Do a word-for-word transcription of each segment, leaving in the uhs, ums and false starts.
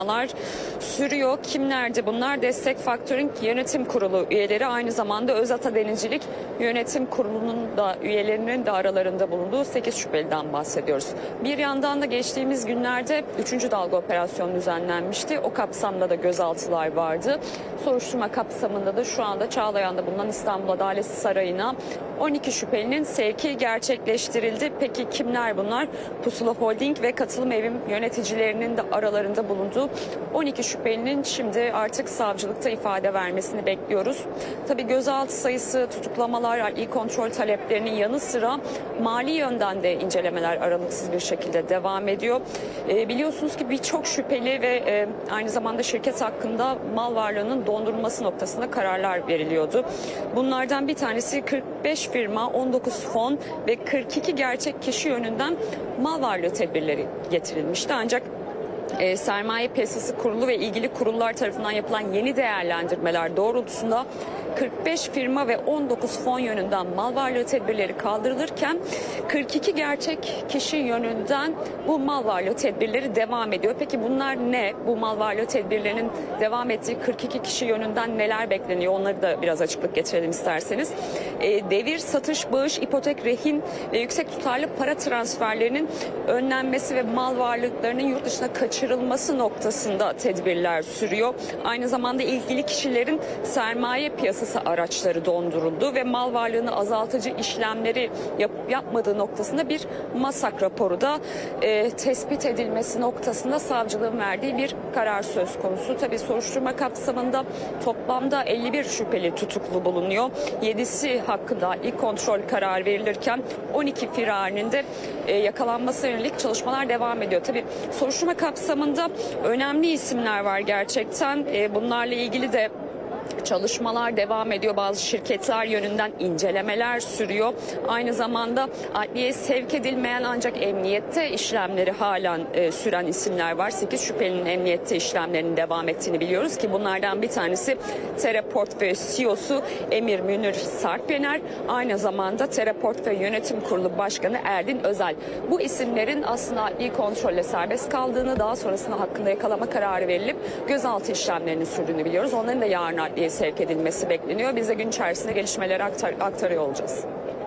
sürüyor. Kimlerdi bunlar? Destek Factoring Yönetim Kurulu üyeleri, aynı zamanda Özata Denizcilik Yönetim Kurulu'nun da üyelerinin de aralarında bulunduğu sekiz şüpheliden bahsediyoruz. Bir yandan da geçtiğimiz günlerde üçüncü dalga operasyonu düzenlenmişti. O kapsamda da gözaltılar vardı. Soruşturma kapsamında da şu anda Çağlayan'da bulunan İstanbul Adalet Sarayı'na on iki şüphelinin sevki gerçekleştirildi. Peki kimler bunlar? Pusula Holding ve Katılım Evim yöneticilerinin de aralarında bulunduğu on iki şüphelinin şimdi artık savcılıkta ifade vermesini bekliyoruz. Tabii gözaltı sayısı, tutuklamalar, adli kontrol taleplerinin yanı sıra mali yönden de incelemeler aralıksız bir şekilde devam ediyor. E, biliyorsunuz ki birçok şüpheli ve e, aynı zamanda şirket hakkında mal varlığının dondurulması noktasında kararlar veriliyordu. Bunlardan bir tanesi kırk beş firma, on dokuz fon ve kırk iki gerçek kişi yönünden mal varlığı tedbirleri getirilmişti. Ancak E, Sermaye Piyasası Kurulu ve ilgili kurullar tarafından yapılan yeni değerlendirmeler doğrultusunda kırk beş firma ve on dokuz fon yönünden mal varlığı tedbirleri kaldırılırken kırk iki gerçek kişi yönünden bu mal varlığı tedbirleri devam ediyor. Peki bunlar ne? Bu mal varlığı tedbirlerinin devam ettiği kırk iki kişi yönünden neler bekleniyor? Onları da biraz açıklık getirelim isterseniz. E, devir, satış, bağış, ipotek, rehin ve yüksek tutarlı para transferlerinin önlenmesi ve mal varlıklarının yurt dışına kaçırılması noktasında tedbirler sürüyor. Aynı zamanda ilgili kişilerin sermaye piyasası araçları donduruldu ve mal varlığını azaltıcı işlemleri yap, yapmadığı noktasında bir MASAK raporu da e, tespit edilmesi noktasında savcılığın verdiği bir karar söz konusu. Tabii soruşturma kapsamında toplamda elli bir şüpheli tutuklu bulunuyor. yedisi hakkında ilk kontrol kararı verilirken on iki firarinin de e, yakalanmasına yönelik çalışmalar devam ediyor. Tabii soruşturma kapsamında önemli isimler var gerçekten. E, bunlarla ilgili de çalışmalar devam ediyor. Bazı şirketler yönünden incelemeler sürüyor. Aynı zamanda adliyeye sevk edilmeyen ancak emniyette işlemleri halen e, süren isimler var. sekiz şüphelinin emniyette işlemlerinin devam ettiğini biliyoruz ki bunlardan bir tanesi Tere Portföy C E O'su Emir Münir Sarpyener. Aynı zamanda Tere Portföy Yönetim Kurulu Başkanı Erdin Özel. Bu isimlerin aslında adli kontrolle serbest kaldığını, daha sonrasında hakkında yakalama kararı verilip gözaltı işlemlerinin sürdüğünü biliyoruz. Onların da yarın adliye sevk edilmesi bekleniyor. Biz de gün içerisinde gelişmeleri aktar, aktarıyor olacağız.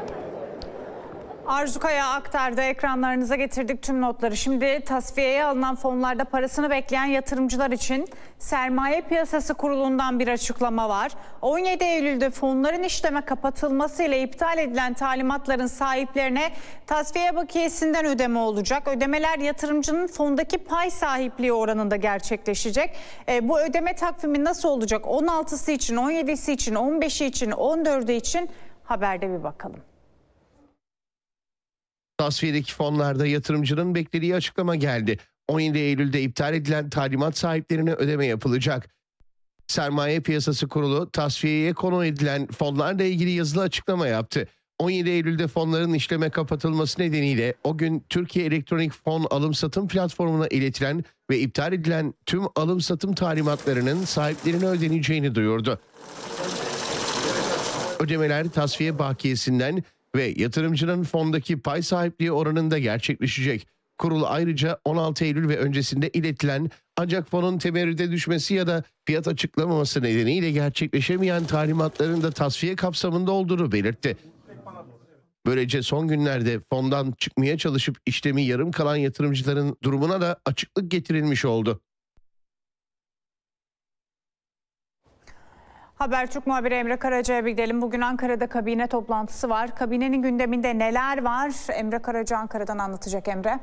Arzu Kaya aktardı, ekranlarınıza getirdik tüm notları. Şimdi tasfiyeye alınan fonlarda parasını bekleyen yatırımcılar için Sermaye Piyasası Kurulu'ndan bir açıklama var. on yedi Eylül'de fonların işleme kapatılmasıyla iptal edilen talimatların sahiplerine tasfiye bakiyesinden ödeme olacak. Ödemeler yatırımcının fondaki pay sahipliği oranında gerçekleşecek. E, bu ödeme takvimi nasıl olacak? on altısı için, on yedisi için, on beşi için, on dördü için haberde bir bakalım. Tasfiyedeki fonlarda yatırımcının beklediği açıklama geldi. on yedi Eylül'de iptal edilen talimat sahiplerine ödeme yapılacak. Sermaye Piyasası Kurulu tasfiyeye konu edilen fonlarla ilgili yazılı açıklama yaptı. on yedi Eylül'de fonların işleme kapatılması nedeniyle o gün Türkiye Elektronik Fon Alım Satım Platformu'na iletilen ve iptal edilen tüm alım satım talimatlarının sahiplerine ödeneceğini duyurdu. Ödemeler tasfiye bakiyesinden ve yatırımcının fondaki pay sahipliği oranında gerçekleşecek. Kurul ayrıca on altı Eylül ve öncesinde iletilen ancak fonun temerrüde düşmesi ya da fiyat açıklamaması nedeniyle gerçekleşemeyen talimatların da tasfiye kapsamında olduğunu belirtti. Böylece son günlerde fondan çıkmaya çalışıp işlemi yarım kalan yatırımcıların durumuna da açıklık getirilmiş oldu. Habertürk muhabiri Emre Karaca'ya bir gidelim. Bugün Ankara'da kabine toplantısı var. Kabinenin gündeminde neler var? Emre Karaca Ankara'dan anlatacak. Emre.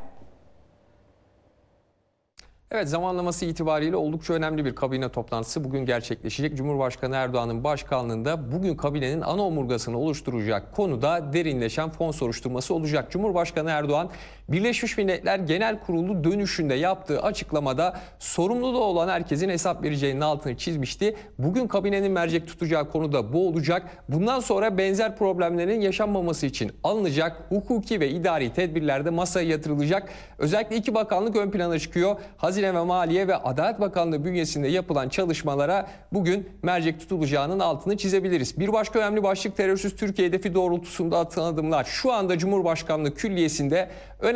Evet, zamanlaması itibariyle oldukça önemli bir kabine toplantısı bugün gerçekleşecek. Cumhurbaşkanı Erdoğan'ın başkanlığında bugün kabinenin ana omurgasını oluşturacak konuda derinleşen fon soruşturması olacak. Cumhurbaşkanı Erdoğan Birleşmiş Milletler Genel Kurulu dönüşünde yaptığı açıklamada sorumluluğu olan herkesin hesap vereceğinin altını çizmişti. Bugün kabinenin mercek tutacağı konu da bu olacak. Bundan sonra benzer problemlerin yaşanmaması için alınacak hukuki ve idari tedbirler de masaya yatırılacak. Özellikle iki bakanlık ön plana çıkıyor. Hazine ve Maliye ve Adalet Bakanlığı bünyesinde yapılan çalışmalara bugün mercek tutulacağının altını çizebiliriz. Bir başka önemli başlık terörsüz Türkiye hedefi doğrultusunda atılan adımlar. Şu anda Cumhurbaşkanlığı Külliyesi'nde önemli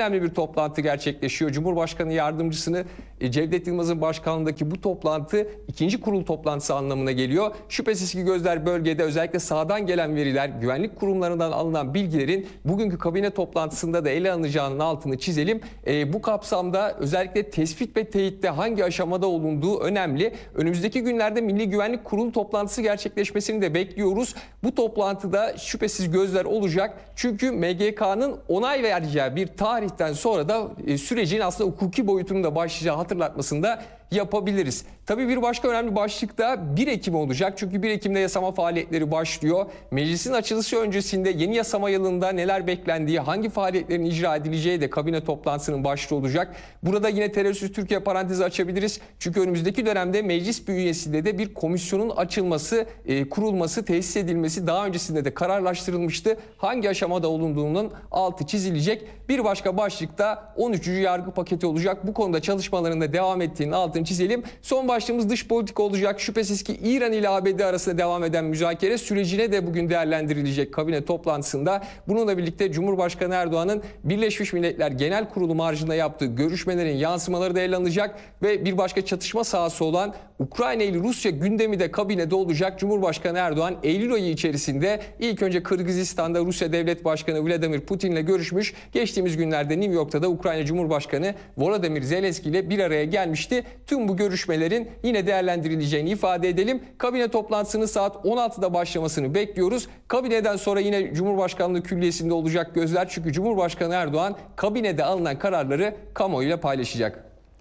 önemli bir toplantı gerçekleşiyor. Cumhurbaşkanı Yardımcısını e, Cevdet Yılmaz'ın başkanlığındaki bu toplantı ikinci kurul toplantısı anlamına geliyor. Şüphesiz ki gözler bölgede, özellikle sahadan gelen veriler, güvenlik kurumlarından alınan bilgilerin bugünkü kabine toplantısında da ele alınacağının altını çizelim. E, bu kapsamda özellikle tespit ve teyitte hangi aşamada olunduğu önemli. Önümüzdeki günlerde Milli Güvenlik Kurulu toplantısı gerçekleşmesini de bekliyoruz. Bu toplantıda şüphesiz gözler olacak. Çünkü M G K'nın onay vereceği bir tarihten sonra da e, sürecin aslında hukuki boyutunun da başlayacağı hatırlatmasında yapabiliriz. Tabii bir başka önemli başlık da bir Ekim olacak. Çünkü bir Ekim'de yasama faaliyetleri başlıyor. Meclisin açılışı öncesinde yeni yasama yılında neler beklendiği, hangi faaliyetlerin icra edileceği de kabine toplantısının başlığı olacak. Burada yine terörsüz Türkiye parantezi açabiliriz. Çünkü önümüzdeki dönemde meclis bünyesinde de bir komisyonun açılması, e, kurulması, tesis edilmesi daha öncesinde de kararlaştırılmıştı. Hangi aşamada olunduğunun altı çizilecek. Bir başka başlık da on üçüncü yargı paketi olacak. Bu konuda çalışmalarında devam ettiğinin altını çizelim. Son başlığımız dış politika olacak. Şüphesiz ki İran ile A B D arasında devam eden müzakere sürecine de bugün değerlendirilecek kabine toplantısında. Bununla birlikte Cumhurbaşkanı Erdoğan'ın Birleşmiş Milletler Genel Kurulu marjında yaptığı görüşmelerin yansımaları da ele alınacak ve bir başka çatışma sahası olan Ukrayna ile Rusya gündemi de kabinede olacak. Cumhurbaşkanı Erdoğan Eylül ayı içerisinde ilk önce Kırgızistan'da Rusya Devlet Başkanı Vladimir Putin ile görüşmüş. Geçtiğimiz günlerde New York'ta da Ukrayna Cumhurbaşkanı Volodymyr Zelenski ile bir araya gelmişti. Tüm bu görüşmelerin yine değerlendirileceğini ifade edelim. Kabine toplantısının saat on altıda başlamasını bekliyoruz. Kabineden sonra yine Cumhurbaşkanlığı Külliyesi'nde olacak gözler. Çünkü Cumhurbaşkanı Erdoğan kabinede alınan kararları kamuoyuyla paylaşacak.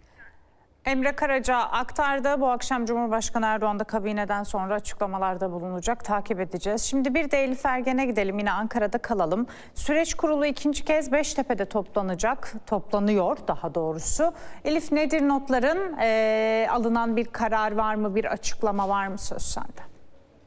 Emre Karaca aktardı. Bu akşam Cumhurbaşkanı Erdoğan da kabineden sonra açıklamalarda bulunacak. Takip edeceğiz. Şimdi bir de Elif Ergen'e gidelim. Yine Ankara'da kalalım. Süreç kurulu ikinci kez Beştepe'de toplanacak. Toplanıyor daha doğrusu. Elif, nedir notların? Ee, alınan bir karar var mı? Bir açıklama var mı? Söz sende.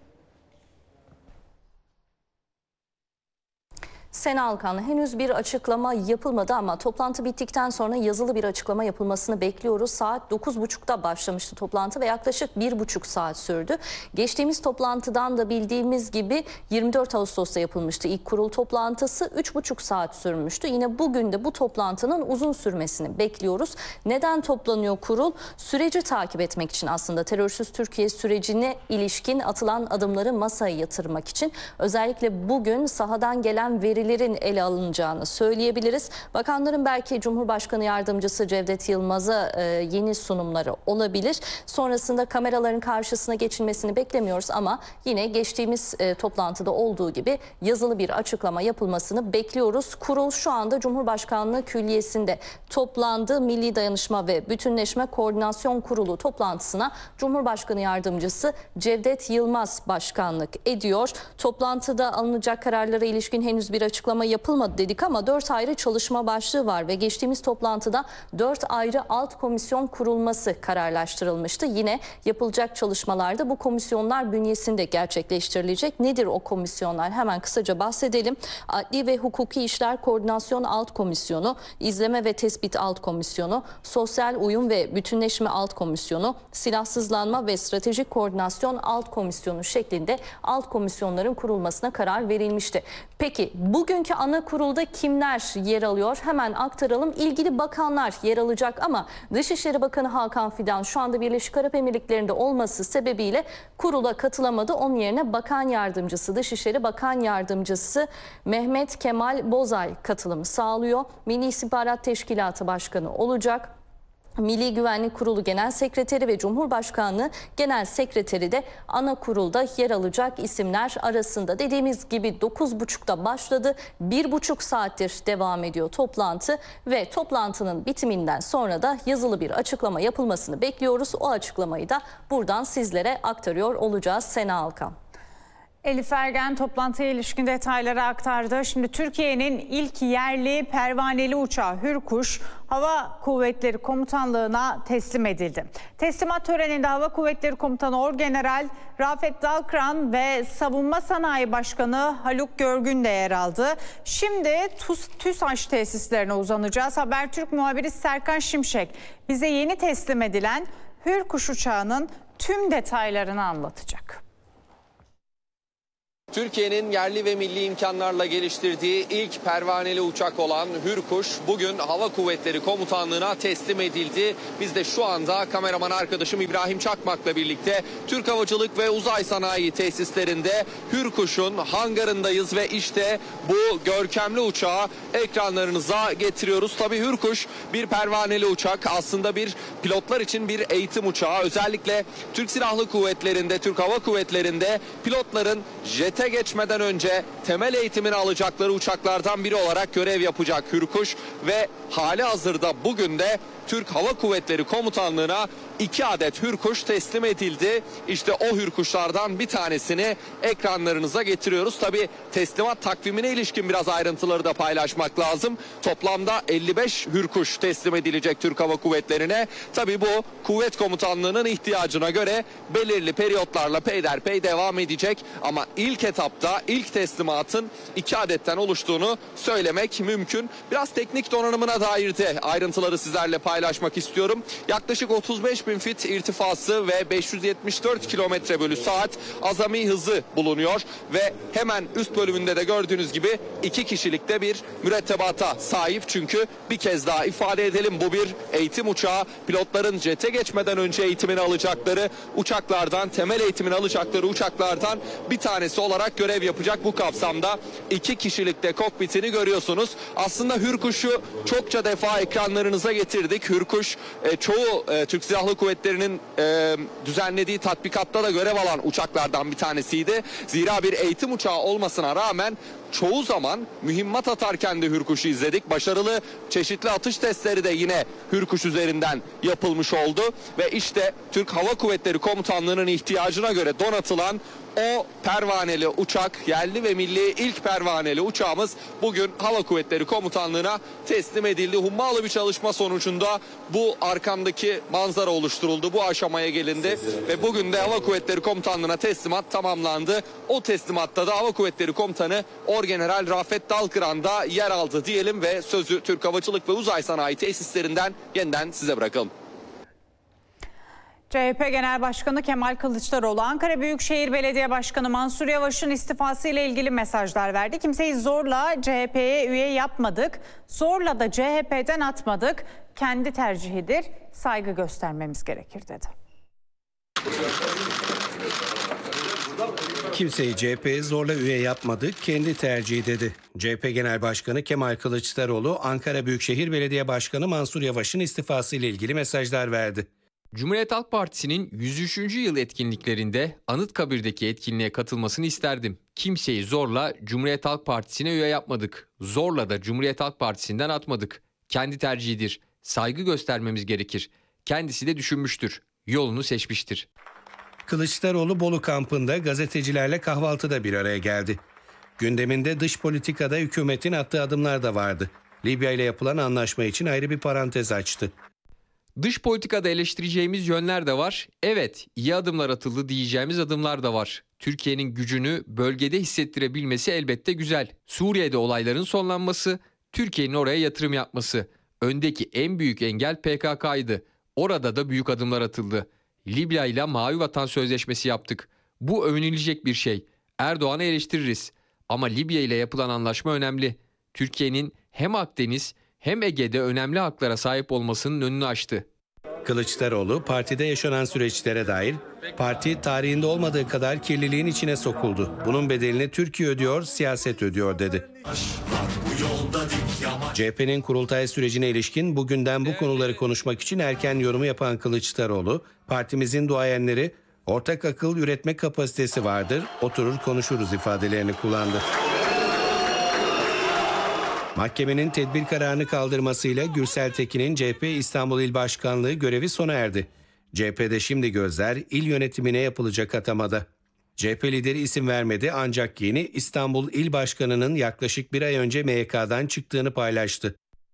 Sena Alkan, henüz bir açıklama yapılmadı ama toplantı bittikten sonra yazılı bir açıklama yapılmasını bekliyoruz. Saat dokuz buçukta başlamıştı toplantı ve yaklaşık bir buçuk saat sürdü. Geçtiğimiz toplantıdan da bildiğimiz gibi yirmi dört Ağustos'ta yapılmıştı ilk kurul toplantısı. üç buçuk saat sürmüştü. Yine bugün de bu toplantının uzun sürmesini bekliyoruz. Neden toplanıyor kurul? Süreci takip etmek için, aslında terörsüz Türkiye sürecine ilişkin atılan adımları masaya yatırmak için. Özellikle bugün sahadan gelen verileri ele alınacağını söyleyebiliriz. Bakanların belki Cumhurbaşkanı Yardımcısı Cevdet Yılmaz'a e, yeni sunumları olabilir. Sonrasında kameraların karşısına geçilmesini beklemiyoruz ama yine geçtiğimiz e, toplantıda olduğu gibi yazılı bir açıklama yapılmasını bekliyoruz. Kurul şu anda Cumhurbaşkanlığı Külliyesi'nde toplandı. Milli Dayanışma ve Bütünleşme Koordinasyon Kurulu toplantısına Cumhurbaşkanı Yardımcısı Cevdet Yılmaz başkanlık ediyor. Toplantıda alınacak kararlara ilişkin henüz bir açıklama yapılmadı dedik ama dört ayrı çalışma başlığı var ve geçtiğimiz toplantıda dört ayrı alt komisyon kurulması kararlaştırılmıştı. Yine yapılacak çalışmalarda bu komisyonlar bünyesinde gerçekleştirilecek. Nedir o komisyonlar? Hemen kısaca bahsedelim. Adli ve Hukuki İşler Koordinasyon Alt Komisyonu, İzleme ve Tespit Alt Komisyonu, Sosyal Uyum ve Bütünleşme Alt Komisyonu, Silahsızlanma ve Stratejik Koordinasyon Alt Komisyonu şeklinde alt komisyonların kurulmasına karar verilmişti. Peki bugünkü ana kurulda kimler yer alıyor? Hemen aktaralım. İlgili bakanlar yer alacak ama Dışişleri Bakanı Hakan Fidan şu anda Birleşik Arap Emirlikleri'nde olması sebebiyle kurula katılamadı. Onun yerine Bakan Yardımcısı, Dışişleri Bakan Yardımcısı Mehmet Kemal Bozay katılımı sağlıyor. Milli İstihbarat Teşkilatı Başkanı olacak. Milli Güvenlik Kurulu Genel Sekreteri ve Cumhurbaşkanlığı Genel Sekreteri de ana kurulda yer alacak isimler arasında. Dediğimiz gibi dokuz buçukta başladı. bir buçuk saattir devam ediyor toplantı ve toplantının bitiminden sonra da yazılı bir açıklama yapılmasını bekliyoruz. O açıklamayı da buradan sizlere aktarıyor olacağız. Sena Alkan. Elif Ergen toplantıya ilişkin detayları aktardı. Şimdi Türkiye'nin ilk yerli pervaneli uçağı Hürkuş Hava Kuvvetleri Komutanlığı'na teslim edildi. Teslimat töreninde Hava Kuvvetleri Komutanı Orgeneral Rafet Dalkıran ve Savunma Sanayi Başkanı Haluk Görgün de yer aldı. Şimdi TÜSAŞ tesislerine uzanacağız. Habertürk muhabiri Serkan Şimşek bize yeni teslim edilen Hürkuş uçağının tüm detaylarını anlatacak. Türkiye'nin yerli ve milli imkanlarla geliştirdiği ilk pervaneli uçak olan Hürkuş bugün Hava Kuvvetleri Komutanlığı'na teslim edildi. Biz de şu anda kameraman arkadaşım İbrahim Çakmak'la birlikte Türk Havacılık ve Uzay Sanayi tesislerinde Hürkuş'un hangarındayız ve işte bu görkemli uçağı ekranlarınıza getiriyoruz. Tabii Hürkuş bir pervaneli uçak, aslında bir pilotlar için bir eğitim uçağı. Özellikle Türk Silahlı Kuvvetleri'nde, Türk Hava Kuvvetleri'nde pilotların jete geçmeden önce temel eğitimini alacakları uçaklardan biri olarak görev yapacak Hürkuş ve hali hazırda bugün de Türk Hava Kuvvetleri Komutanlığı'na iki adet Hürkuş teslim edildi. İşte o Hürkuşlardan bir tanesini ekranlarınıza getiriyoruz. Tabii teslimat takvimine ilişkin biraz ayrıntıları da paylaşmak lazım. Toplamda elli beş Hürkuş teslim edilecek Türk Hava Kuvvetleri'ne. Tabii bu kuvvet komutanlığının ihtiyacına göre belirli periyotlarla peyderpey devam edecek. Ama ilk etapta ilk teslimatın iki adetten oluştuğunu söylemek mümkün. Biraz teknik donanımına dair de ayrıntıları sizlerle paylaşmak istiyorum. Yaklaşık otuz beş bin fit irtifası ve beş yüz yetmiş dört kilometre bölü saat azami hızı bulunuyor ve hemen üst bölümünde de gördüğünüz gibi iki kişilikte bir mürettebata sahip. Çünkü bir kez daha ifade edelim, bu bir eğitim uçağı. Pilotların jete geçmeden önce eğitimini alacakları uçaklardan, temel eğitimini alacakları uçaklardan bir tanesi olarak görev yapacak. Bu kapsamda iki kişilikte kokpitini görüyorsunuz. Aslında Hürkuş'u çokça defa ekranlarınıza getirdik. Hürkuş e, çoğu e, Türk Silahlı Kuvvetleri'nin e, düzenlediği tatbikatta da görev alan uçaklardan bir tanesiydi. Zira bir eğitim uçağı olmasına rağmen çoğu zaman mühimmat atarken de Hürkuş'u izledik. Başarılı çeşitli atış testleri de yine Hürkuş üzerinden yapılmış oldu. Ve işte Türk Hava Kuvvetleri Komutanlığı'nın ihtiyacına göre donatılan o pervaneli uçak, yerli ve milli ilk pervaneli uçağımız bugün Hava Kuvvetleri Komutanlığı'na teslim edildi. Hummalı bir çalışma sonucunda bu arkamdaki manzara oluşturuldu. Bu aşamaya gelindi ve bugün de Hava Kuvvetleri Komutanlığı'na teslimat tamamlandı. O teslimatta da Hava Kuvvetleri Komutanı Orgeneral Rafet Dalkıran da yer aldı diyelim ve sözü Türk Havacılık ve Uzay Sanayi tesislerinden yeniden size bırakalım. C H P Genel Başkanı Kemal Kılıçdaroğlu, Ankara Büyükşehir Belediye Başkanı Mansur Yavaş'ın istifası ile ilgili mesajlar verdi. Kimseyi zorla C H P'ye üye yapmadık, zorla da C H P'den atmadık, kendi tercihidir, saygı göstermemiz gerekir dedi. Kimseyi C H P'ye zorla üye yapmadık, kendi tercihi dedi. C H P Genel Başkanı Kemal Kılıçdaroğlu, Ankara Büyükşehir Belediye Başkanı Mansur Yavaş'ın istifası ile ilgili mesajlar verdi. Cumhuriyet Halk Partisi'nin yüz üçüncü yıl etkinliklerinde Anıtkabir'deki etkinliğe katılmasını isterdim. Kimseyi zorla Cumhuriyet Halk Partisi'ne üye yapmadık. Zorla da Cumhuriyet Halk Partisi'nden atmadık. Kendi tercihidir. Saygı göstermemiz gerekir. Kendisi de düşünmüştür. Yolunu seçmiştir. Kılıçdaroğlu Bolu kampında gazetecilerle kahvaltıda bir araya geldi. Gündeminde dış politikada hükümetin attığı adımlar da vardı. Libya ile yapılan anlaşma için ayrı bir parantez açtı. Dış politikada eleştireceğimiz yönler de var. Evet, iyi adımlar atıldı diyeceğimiz adımlar da var. Türkiye'nin gücünü bölgede hissettirebilmesi elbette güzel. Suriye'de olayların sonlanması, Türkiye'nin oraya yatırım yapması. Öndeki en büyük engel P K K'ydı. Orada da büyük adımlar atıldı. Libya ile Mavi Vatan Sözleşmesi yaptık. Bu övünülecek bir şey. Erdoğan'ı eleştiririz. Ama Libya ile yapılan anlaşma önemli. Türkiye'nin hem Akdeniz hem Ege'de önemli haklara sahip olmasının önünü açtı. Kılıçdaroğlu partide yaşanan süreçlere dair parti tarihinde olmadığı kadar kirliliğin içine sokuldu. Bunun bedelini Türkiye ödüyor, siyaset ödüyor dedi. C H P'nin kurultay sürecine ilişkin bugünden bu konuları konuşmak için erken yorumu yapan Kılıçdaroğlu, partimizin duayenleri ortak akıl üretme kapasitesi vardır, oturur konuşuruz ifadelerini kullandı. Mahkemenin tedbir kararını kaldırmasıyla Gürsel Tekin'in C H P İstanbul İl Başkanlığı görevi sona erdi. C H P'de şimdi gözler il yönetimine yapılacak atamada. C H P lideri isim vermedi ancak yeni İstanbul İl Başkanı'nın yaklaşık bir ay önce M Y K'dan çıktığını paylaştı.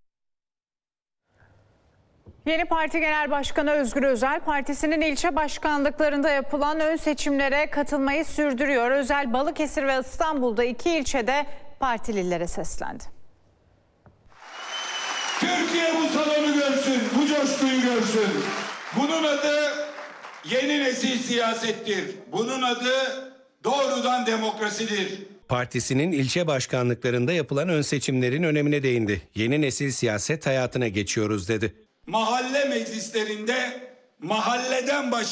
Yeni parti genel başkanı Özgür Özel, partisinin ilçe başkanlıklarında yapılan ön seçimlere katılmayı sürdürüyor. Özel, Balıkesir ve İstanbul'da iki ilçede partililere seslendi. Türkiye bu salonu görsün, bu coşkuyu görsün. Bunun adı yeni nesil siyasettir. Bunun adı doğrudan demokrasidir. Partisinin ilçe başkanlıklarında yapılan ön seçimlerin önemine değindi. Yeni nesil siyaset hayatına geçiyoruz dedi. Mahalle meclislerinde mahalleden baş